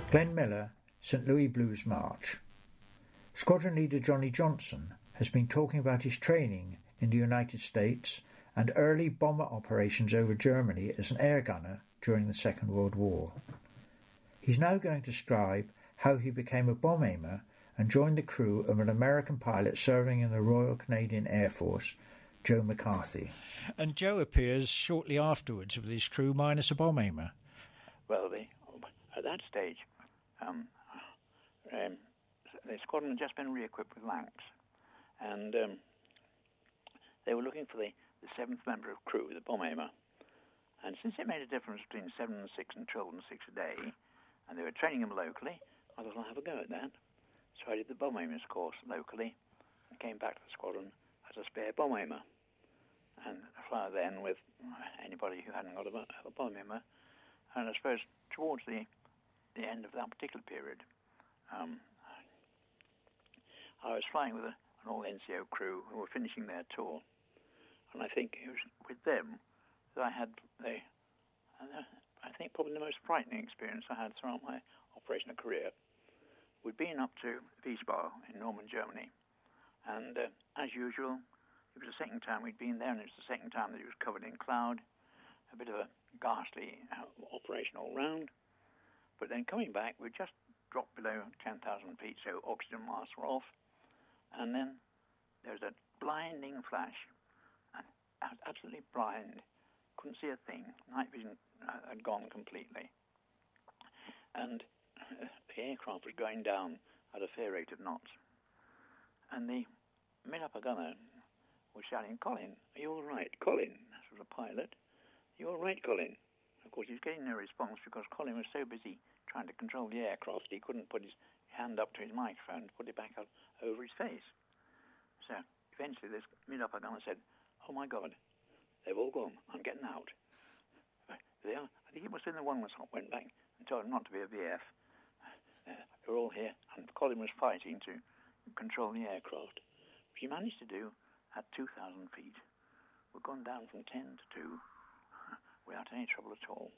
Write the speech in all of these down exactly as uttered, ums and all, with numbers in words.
Glenn Miller, Saint Louis Blues March. Squadron Leader Johnny Johnson has been talking about his training in the United States and early bomber operations over Germany as an air gunner during the Second World War. He's now going to describe how he became a bomb aimer and joined the crew of an American pilot serving in the Royal Canadian Air Force, Joe McCarthy. And Joe appears shortly afterwards with his crew minus a bomb aimer. Well, the, at that stage, um, um, the squadron had just been re-equipped with Lancs, and um, they were looking for the, the seventh member of crew, the bomb aimer. And since it made a difference between seven and six and twelve and six a day, and they were training them locally, I thought I'll have a go at that. So I did the bomb aimers course locally and came back to the squadron as a spare bomb aimer. And fly then with anybody who hadn't got a, a bomb aimer. And I suppose towards the the end of that particular period, um, I was flying with a, an all N C O crew who were finishing their tour. And I think it was with them that I had the, uh, I think probably the most frightening experience I had throughout my operational career. We'd been up to Wiesbaden in Northern Germany, and uh, as usual, it was the second time we'd been there, and it was the second time that it was covered in cloud, a bit of a ghastly uh, operational round. But then coming back, we just dropped below ten thousand feet, so oxygen masks were off, and then there was a blinding flash. I was absolutely blind, couldn't see a thing. Night vision uh, had gone completely. And uh, the aircraft was going down at a fair rate of knots. And the mid-upper gunner was shouting, "Colin, are you all right? Colin," this was a pilot. "Are you all right, Colin?" Of course, he was getting no response because Colin was so busy trying to control the aircraft, he couldn't put his hand up to his microphone to put it back up over his face. So eventually this mid-upper gunner said, "Oh my God, they've all gone. I'm getting out." They are. I think it was in the one that went back and told him not to be a V F. Uh, they're all here, and Colin was fighting to control the aircraft, which he managed to do at two thousand feet. We've gone down from ten to two without any trouble at all.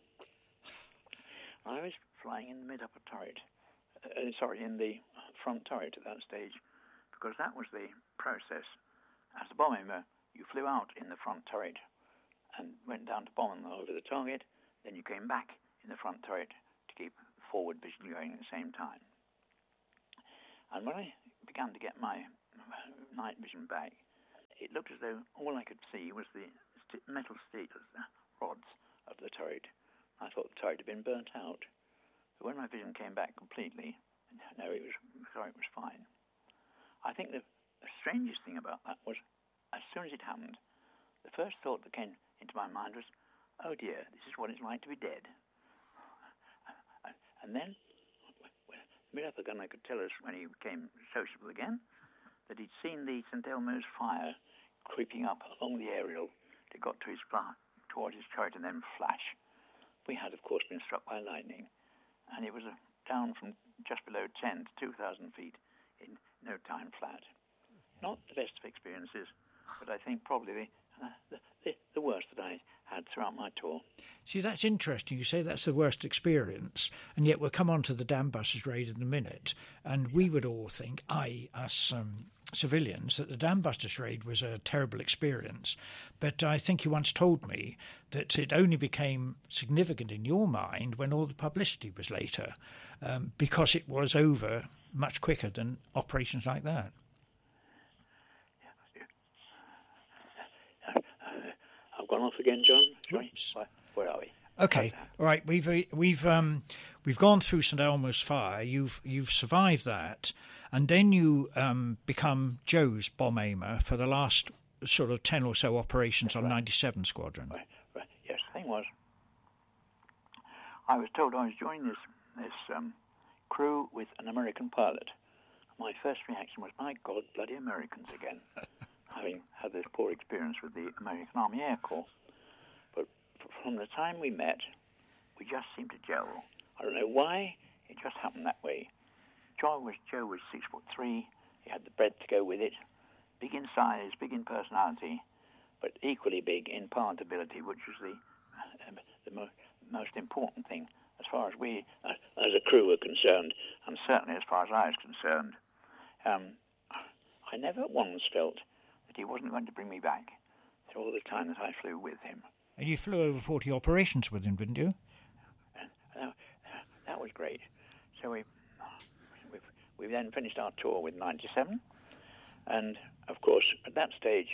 I was flying in the mid-upper turret, uh, sorry, in the front turret at that stage, because that was the process. As a bomb aimer, you flew out in the front turret and went down to bomb over the target, then you came back in the front turret to keep forward vision going at the same time. And when I began to get my night vision back, it looked as though all I could see was the st- metal steel rods of the turret. I thought the turret had been burnt out. But when my vision came back completely, no, it was, sorry, it was fine. I think the, the strangest thing about that was, as soon as it happened, the first thought that came into my mind was, "Oh dear, this is what it's like to be dead." And then, the mid-upper gunner could tell us when he became sociable again that he'd seen the Saint Elmo's fire creeping up along the aerial. It got to his fly, towards his turret and then flash. We had, of course, been struck by lightning, and it was a, down from just below ten to two thousand feet in no time flat. Not the best of experiences, but I think probably the, uh, the, the, the worst that I had throughout my tour. See, that's interesting. You say that's the worst experience, and yet we'll come on to the Dambusters raid in a minute, and we would all think, I, us um, civilians, that the Dambusters raid was a terrible experience. But I think you once told me that it only became significant in your mind when all the publicity was later, um, because it was over much quicker than operations like that. I've gone off again, John. Sorry. Where, where are we? Okay, all right. We've we've um, we've gone through Saint Elmo's fire. You've you've survived that, and then you um, become Joe's bomb aimer for the last sort of ten or so operations on right. ninety-seven Squadron. Right, right. Yes, the thing was, I was told I was joining this this um, crew with an American pilot. My first reaction was, "My God, bloody Americans again!" Having had this poor experience with the American Army Air Corps. But from the time we met, we just seemed to gel. I don't know why, it just happened that way. Joe was, Joe was six foot three, he had the breadth to go with it, big in size, big in personality, but equally big in palatability, which was the, uh, the mo- most important thing as far as we, uh, as a crew were concerned, and certainly as far as I was concerned, um, I never once felt that he wasn't going to bring me back through all the time that I flew with him. And you flew over forty operations with him, didn't you? And, uh, that was great. So we we've, we then finished our tour with ninety-seven, and of course at that stage,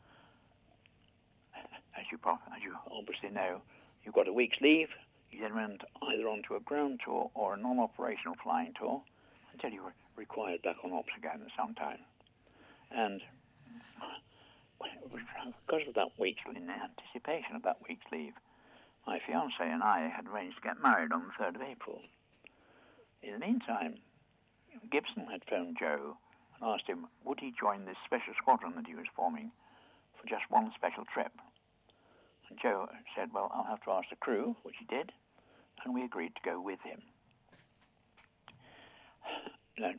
as you as you obviously know, you've got a week's leave. You then went either onto a ground tour or a non-operational flying tour until you were required back on ops again at some time. And because of that week's, in anticipation of that week's leave, my fiancée and I had arranged to get married on the third of April. In the meantime, Gibson had phoned Joe and asked him would he join this special squadron that he was forming for just one special trip. And Joe said, well, I'll have to ask the crew, which he did, and we agreed to go with him. And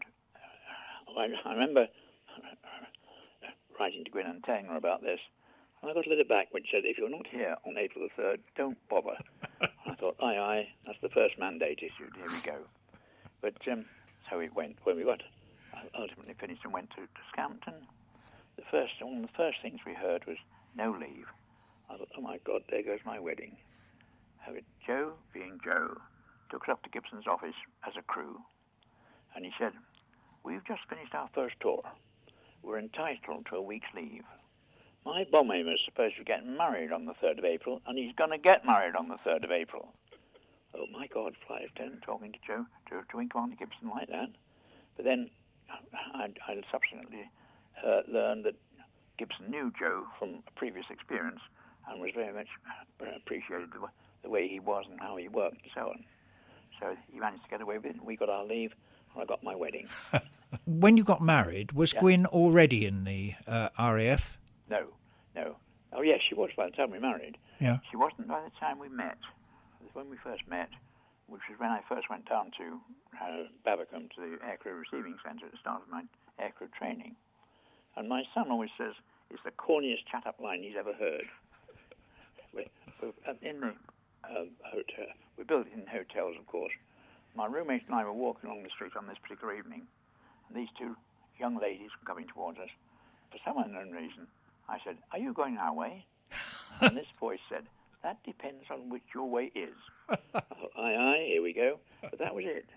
I remember writing to Gwyn and telling her about this, and I got a letter back which said, if you're not here on April the third, don't bother. I thought, aye, aye, that's the first mandate issued, here we go. But um, so we went, when we got ultimately finished and went to, to Scampton, the first, one of the first things we heard was no leave. I thought, oh my God, there goes my wedding. So it, Joe, being Joe, took us up to Gibson's office as a crew, and he said, we've just finished our first tour. We're entitled to a week's leave. My bomb aimer is supposed to be getting married on the third of April, and he's going to get married on the third of April. Oh, my God, Flight Lieutenant talking to Joe, to, to Commander Gibson like that. But then I, I subsequently uh, learned that Gibson knew Joe from a previous experience and was very much appreciated the, the way he was and how he worked and so on. So he managed to get away with it, and we got our leave, and I got my wedding. When you got married, was yeah. Gwyn already in the uh, R A F? No, no. Oh, yes, she was by the time we married. Yeah. She wasn't by the time we met. It was when we first met, which was when I first went down to uh, Babbacombe, to the Aircrew Receiving Centre at the start of my aircrew training. And my son always says it's the corniest chat-up line he's ever heard. we, we, in the uh, hotel, we built it in hotels, of course. My roommate and I were walking along the street on this particular evening, and these two young ladies were coming towards us. For some unknown reason, I said, are you going our way? And this voice said, that depends on which your way is. I thought, aye, aye, here we go. But that was it.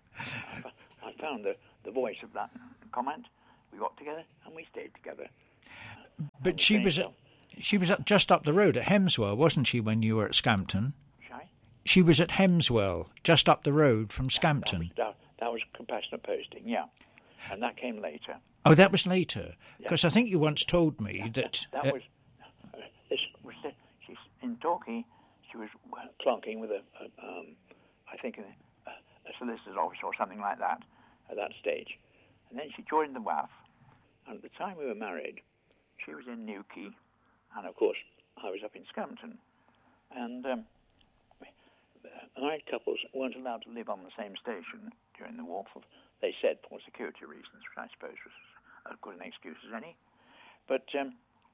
I found the, the voice of that comment. We got together, and we stayed together. But she was, at, she was at, just up the road at Hemswell, wasn't she, when you were at Scampton? Sorry? She was at Hemswell, just up the road from Scampton. That, that, was, that, that was compassionate posting, yeah. And that came later. Oh, that was later? Because yeah. I think you once told me yeah, that... That, that uh, was... Uh, this was the, she's in Torquay. She was clonking with a, a um, I think, a, a solicitor's office or something like that at that stage. And then she joined the W A F. And at the time we were married, she was in Newquay. And, of course, I was up in Scampton. And um, married couples weren't allowed to live on the same station during the war. For, they said for security reasons, which I suppose was as good an excuse as any. But um,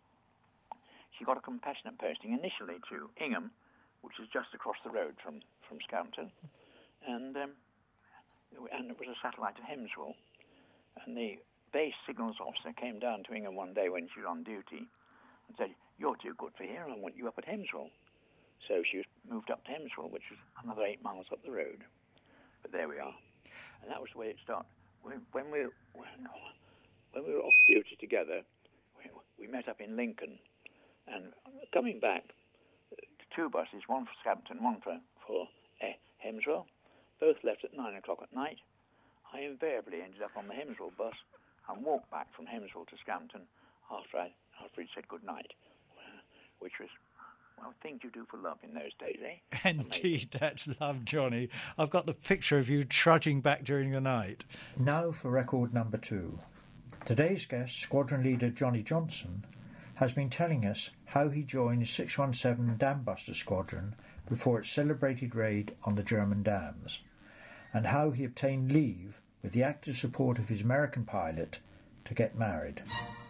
she got a compassionate posting initially to Ingham, which is just across the road from, from Scampton. And, um, and it was a satellite to Hemswell. And the base signals officer came down to Ingham one day when she was on duty and said, you're too good for here, I want you up at Hemswell. So she was moved up to Hemswell, which was another eight miles up the road. But there we are. And that was the way it started. When, when, we, when we were off duty together, we, we met up in Lincoln. And coming back, two buses, one for Scampton, one for, for eh, Hemswell, both left at nine o'clock at night. I invariably ended up on the Hemswell bus and walked back from Hemswell to Scampton after I after he'd said good night, which was, well, things you do for love in those days, eh? Indeed, that's love, Johnny. I've got the picture of you trudging back during the night. Now for record number two. Today's guest, Squadron Leader Johnny Johnson, has been telling us how he joined six one seven Dambuster Squadron before its celebrated raid on the German dams, and how he obtained leave with the active support of his American pilot to get married.